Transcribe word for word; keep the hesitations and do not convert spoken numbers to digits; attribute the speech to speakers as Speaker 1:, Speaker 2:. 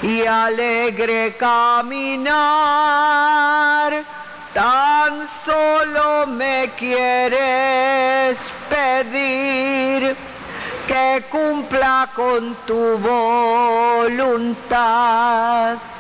Speaker 1: y alegre caminar. Tan solo me quieres pedir que cumpla con tu voluntad.